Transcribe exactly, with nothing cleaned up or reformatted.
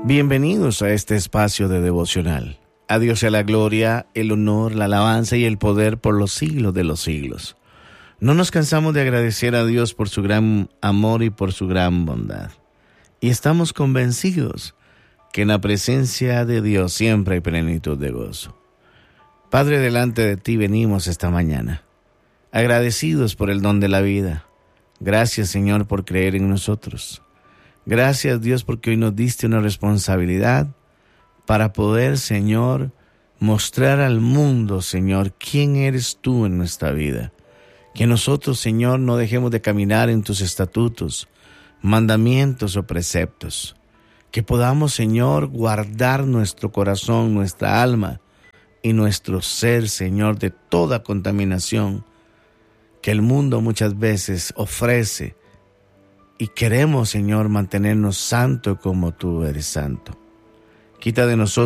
Bienvenidos a este espacio de devocional. A Dios sea la gloria, el honor, la alabanza y el poder por los siglos de los siglos. No nos cansamos de agradecer a Dios por su gran amor y por su gran bondad. Y estamos convencidos que en la presencia de Dios siempre hay plenitud de gozo. Padre, delante de ti venimos esta mañana, agradecidos por el don de la vida. Gracias, Señor, por creer en nosotros. Gracias, Dios, porque hoy nos diste una responsabilidad para poder, Señor, mostrar al mundo, Señor, quién eres tú en nuestra vida. Que nosotros, Señor, no dejemos de caminar en tus estatutos, mandamientos o preceptos. Que podamos, Señor, guardar nuestro corazón, nuestra alma y nuestro ser, Señor, de toda contaminación que el mundo muchas veces ofrece. Y queremos, Señor, mantenernos santos como tú eres santo. Quita de nosotros